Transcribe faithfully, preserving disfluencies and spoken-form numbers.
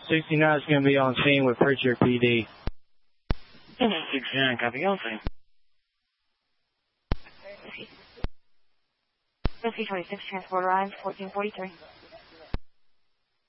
sixty-nine is going to be on scene with Pritchard P D. sixty-nine, copy, on scene. Fifty twenty-six, transport arrived, fourteen forty-three.